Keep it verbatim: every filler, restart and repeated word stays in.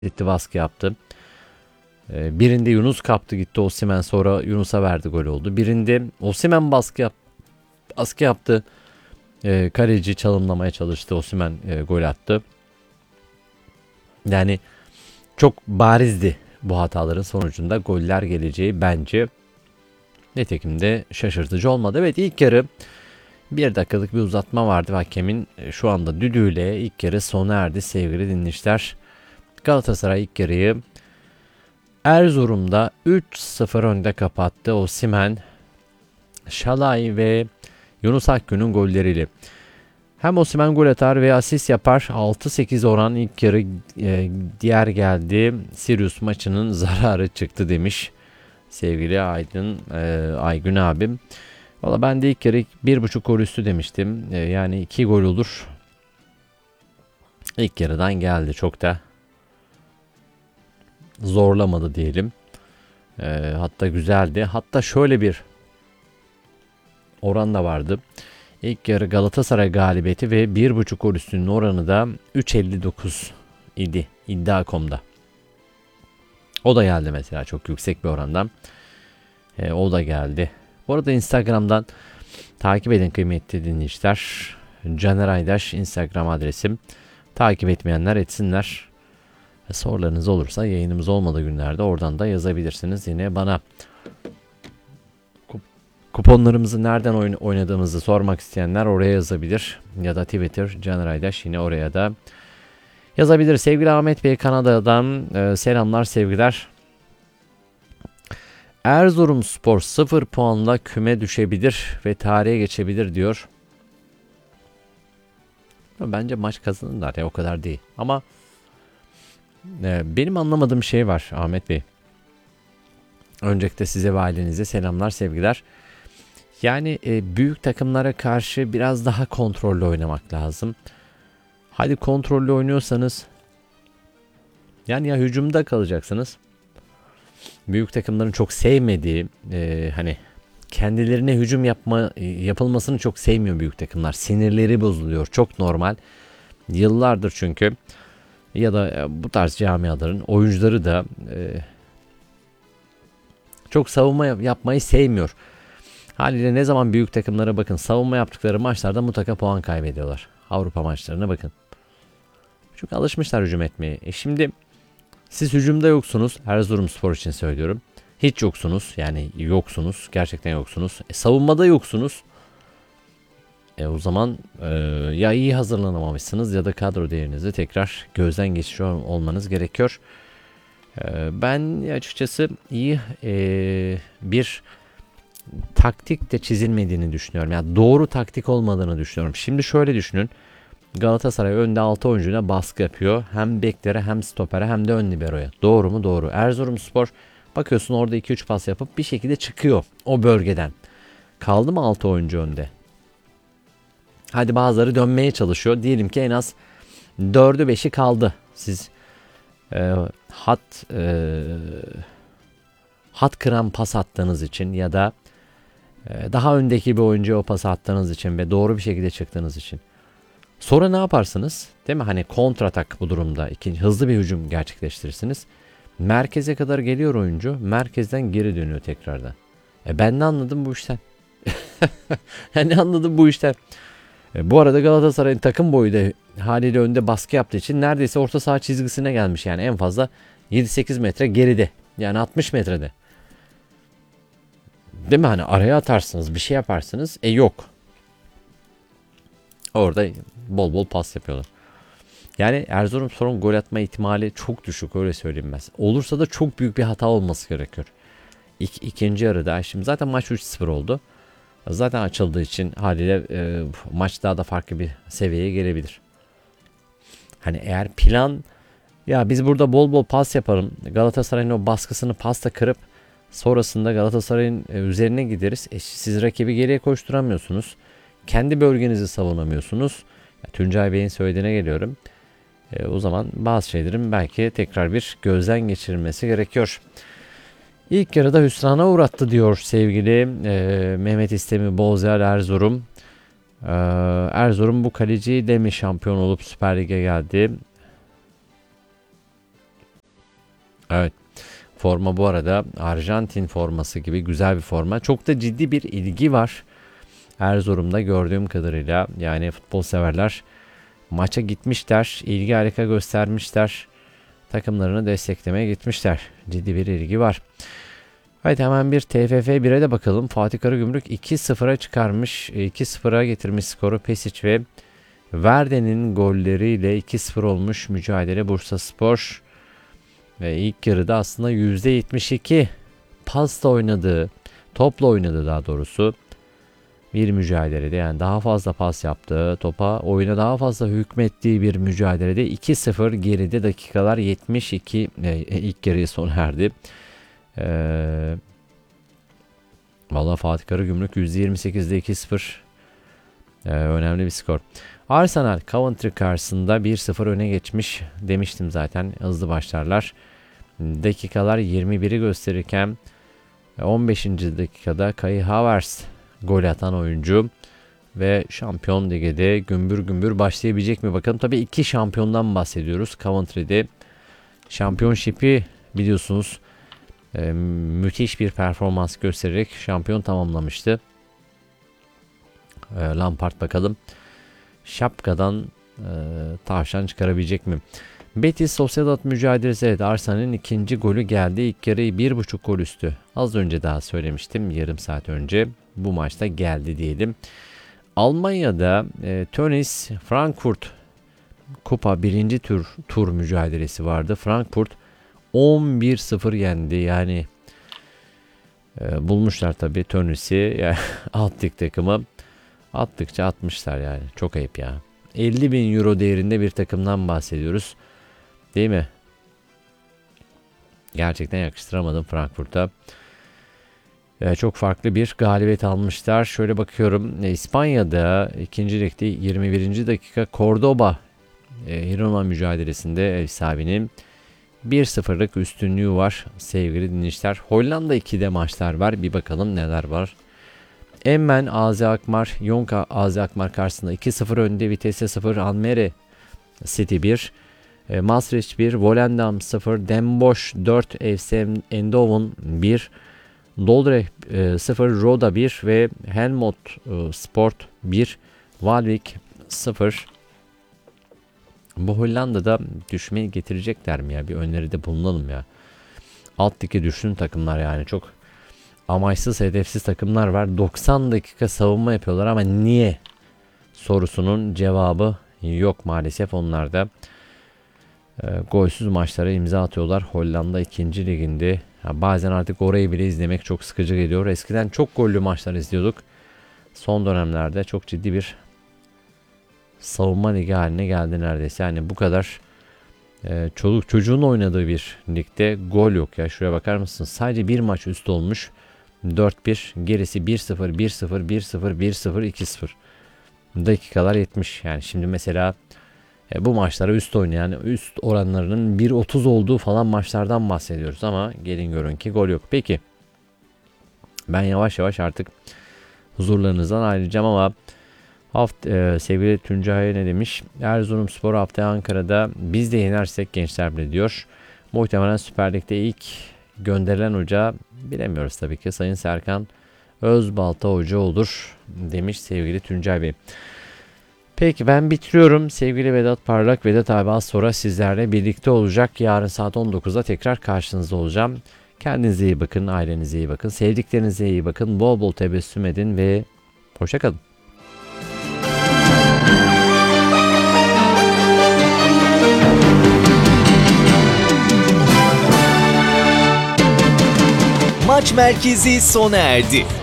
Gitti baskı yaptı. Ee, birinde Yunus kaptı gitti Osimhen, sonra Yunus'a verdi, gol oldu. Birinde Osimhen baskı, yap, baskı yaptı. Ee, kaleci çalımlamaya çalıştı. Osimhen e, gol attı. Yani çok barizdi bu hataların sonucunda goller geleceği bence. Nitekim de şaşırtıcı olmadı. Evet, ilk yarı bir dakikalık bir uzatma vardı. Hakemin şu anda düdüğüyle ilk yarı sona erdi sevgili dinleyiciler. Galatasaray ilk yarıyı Erzurum'da üç sıfır önde kapattı. Osimhen, Şalay ve Yunus Akgün'ün golleriyle. Hem Osimhen gol atar ve asist yapar. altı sekiz oran ilk yarı e, diğer geldi. Sirius maçının zararı çıktı demiş sevgili Aydın e, Aygün abim. Valla ben de ilk yarı bir buçuk gol üstü demiştim. E, yani iki gol olur. İlk yarıdan geldi, çok da zorlamadı diyelim. E, hatta güzeldi. Hatta şöyle bir oran da vardı. İlk yarı Galatasaray galibiyeti ve bir buçuk gol üstünün oranı da üç elli dokuz idi iddia nokta com'da. O da geldi mesela, çok yüksek bir orandan. E, o da geldi. Bu arada Instagram'dan takip edin kıymetli dinleyiciler. Caner Aydaş Instagram adresim. Takip etmeyenler etsinler. E, sorularınız olursa yayınımız olmadığı günlerde oradan da yazabilirsiniz yine bana. Kuponlarımızı nereden oynadığımızı sormak isteyenler oraya yazabilir. Ya da Twitter Caner Aydaş, yine oraya da yazabilir. Sevgili Ahmet Bey Kanada'dan e, selamlar sevgiler. Erzurumspor sıfır puanla küme düşebilir ve tarihe geçebilir diyor. Bence maç kazanırlar ya, o kadar değil. Ama e, benim anlamadığım şey var Ahmet Bey. Öncelikle size ve ailenize selamlar sevgiler. Yani e, büyük takımlara karşı biraz daha kontrollü oynamak lazım. Hadi kontrollü oynuyorsanız, yani ya hücumda kalacaksınız. Büyük takımların çok sevmediği, e, hani kendilerine hücum yapma yapılmasını çok sevmiyor büyük takımlar. Sinirleri bozuluyor. Çok normal. Yıllardır çünkü, ya da e, bu tarz camiaların oyuncuları da e, çok savunma yapmayı sevmiyor. Haliyle ne zaman büyük takımlara bakın, savunma yaptıkları maçlarda mutlaka puan kaybediyorlar. Avrupa maçlarına bakın. Çünkü alışmışlar hücum etmeye. E şimdi siz hücumda yoksunuz. Erzurumspor için söylüyorum. Hiç yoksunuz. Yani yoksunuz. Gerçekten yoksunuz. E, savunmada yoksunuz. E o zaman e, ya iyi hazırlanamamışsınız ya da kadro değerinizi tekrar gözden geçiriyor olmanız gerekiyor. E, ben açıkçası iyi e, bir taktik de çizilmediğini düşünüyorum. Yani doğru taktik olmadığını düşünüyorum. Şimdi şöyle düşünün. Galatasaray önde altı oyuncuyla baskı yapıyor. Hem beklere hem stopere hem de ön liberoya. Doğru mu? Doğru. Erzurumspor bakıyorsun orada iki üç pas yapıp bir şekilde çıkıyor o bölgeden. Kaldı mı altı oyuncu önde? Hadi bazıları dönmeye çalışıyor. Diyelim ki en az dördü beşi kaldı. Siz e, hat e, hat kıran pas attığınız için ya da e, daha öndeki bir oyuncuya o pası attığınız için ve doğru bir şekilde çıktığınız için. Sonra ne yaparsınız? Değil mi? Hani kontratak bu durumda. İkinci, hızlı bir hücum gerçekleştirirsiniz. Merkeze kadar geliyor oyuncu. Merkezden geri dönüyor tekrardan. E ben ne anladım bu işten? Ne anladım bu işten? E bu arada Galatasaray'ın takım boyu da haliyle önde baskı yaptığı için neredeyse orta saha çizgisine gelmiş. Yani en fazla yedi sekiz metre geride. Yani altmış metrede. Değil mi? Hani araya atarsınız, bir şey yaparsınız. E yok. Orada bol bol pas yapıyorlar. Yani Erzurumspor'un gol atma ihtimali çok düşük, öyle söyleyeyim ben. Olursa da çok büyük bir hata olması gerekiyor. İk, ikinci yarıda şimdi zaten maç üç sıfır oldu. Zaten açıldığı için haliyle e, maç daha da farklı bir seviyeye gelebilir. Hani eğer plan, ya biz burada bol bol pas yapalım, Galatasaray'ın o baskısını pasla kırıp sonrasında Galatasaray'ın e, üzerine gideriz. E, siz rakibi geriye koşturamıyorsunuz. Kendi bölgenizi savunamıyorsunuz. Ya, Tuncay Bey'in söylediğine geliyorum. E, o zaman bazı şeylerin belki tekrar bir gözden geçirilmesi gerekiyor. İlk yarıda hüsrana uğrattı diyor sevgili e, Mehmet İstemi Bozyar Erzurum. E, Erzurum bu kaleciyle mi şampiyon olup Süper Lig'e geldi? Evet. Forma bu arada Arjantin forması gibi güzel bir forma. Çok da ciddi bir ilgi var Erzurum'da gördüğüm kadarıyla. Yani futbol severler maça gitmişler, ilgi harika göstermişler. Takımlarını desteklemeye gitmişler. Ciddi bir ilgi var. Haydi hemen bir T F F bire de bakalım. Fatih Karagümrük iki sıfıra çıkarmış. iki sıfıra getirmiş skoru. Pesic ve Verde'nin golleriyle iki sıfır olmuş mücadele Bursaspor. Ve ilk yarıda aslında yüzde yetmiş iki pasla oynadığı, topla oynadığı daha doğrusu bir mücadelede, yani daha fazla pas yaptığı, topa oyuna daha fazla hükmettiği bir mücadelede iki sıfır geride dakikalar yetmiş iki e, ilk yarıyı sona erdi. Ee, Valla Fatih Karagümrük yüzde yirmi sekizde iki sıfır ee, önemli bir skor. Arsenal Coventry karşısında bir sıfır öne geçmiş demiştim zaten, hızlı başlarlar. Dakikalar yirmi biri gösterirken on beşinci dakikada Kai Havertz gol atan oyuncu ve Şampiyon Ligi'de gümbür gümbür başlayabilecek mi bakalım. Tabii iki şampiyondan bahsediyoruz. Coventry'de Championship'i biliyorsunuz e, müthiş bir performans göstererek şampiyon tamamlamıştı. E, Lampard bakalım şapkadan e, tavşan çıkarabilecek mi? Betis Sociedad mücadelesi, evet, Arsenal'in ikinci golü geldi. İlk yarıyı bir buçuk gol üstü. Az önce daha söylemiştim, yarım saat önce. Bu maçta geldi diyelim. Almanya'da e, Tönnies Frankfurt Kupa birinci tur tur mücadelesi vardı. Frankfurt on bir sıfır yendi. Yani e, bulmuşlar tabii Tönnies'i. Yani, alt lig takımı attıkça atmışlar yani. Çok ayıp ya. elli bin euro değerinde bir takımdan bahsediyoruz. Değil mi? Gerçekten yakıştıramadım Frankfurt'a. Ee, çok farklı bir galibiyet almışlar. Şöyle bakıyorum. E, İspanya'da ikinci ligde yirmi birinci dakika Cordoba e, Girona mücadelesinde ev sahibinin bir sıfırlık üstünlüğü var sevgili dinleyiciler. Hollanda ikide maçlar var. Bir bakalım neler var. Emmen A Z Alkmaar, Yonka A Z Alkmaar karşısında iki sıfır önde. Vitesse sıfır, Almere City bir, e, Maastricht bir, Volendam sıfır, Den Bosch dört, F C Eindhoven bir, Dordrecht e, sıfır, Roda bir ve Helmond e, Sport bir, Waalwijk sıfır. Bu Hollanda'da düşmeyi getirecekler mi ya? Bir öneride bulunalım ya. Alt lige düşsün takımlar yani, çok amaçsız, hedefsiz takımlar var. doksan dakika savunma yapıyorlar ama niye sorusunun cevabı yok maalesef onlarda. E, golsüz maçlara imza atıyorlar. Hollanda ikinci liginde. Ya bazen artık orayı bile izlemek çok sıkıcı geliyor. Eskiden çok gollü maçlar izliyorduk. Son dönemlerde çok ciddi bir savunma ligi haline geldi neredeyse. Yani bu kadar e, çoluk çocuğun oynadığı bir ligde gol yok ya. Şuraya bakar mısın? Sadece bir maç üst olmuş. dört bir, gerisi bir sıfır, bir sıfır, bir sıfır, bir sıfır, iki sıfır. Dakikalar yetmiş. Yani şimdi mesela e, bu maçlara üst oynayan, üst oranlarının bir otuz olduğu falan maçlardan bahsediyoruz ama gelin görün ki gol yok. Peki ben yavaş yavaş artık huzurlarınızdan ayrılacağım ama Haft, e, sevgili Tuncay ne demiş? Erzurumspor haftaya Ankara'da biz de yenersek gençler bile diyor. Muhtemelen Süper Lig'de ilk gönderilen hoca bilemiyoruz tabii ki. Sayın Serkan Özbalta hoca olur demiş sevgili Tuncay Bey. Peki ben bitiriyorum. Sevgili Vedat Parlak, Vedat abi az sonra sizlerle birlikte olacak. Yarın saat on dokuzda tekrar karşınızda olacağım. Kendinize iyi bakın, ailenize iyi bakın, sevdiklerinize iyi bakın. Bol bol tebessüm edin ve hoşça kalın. Maç merkezi sona erdi.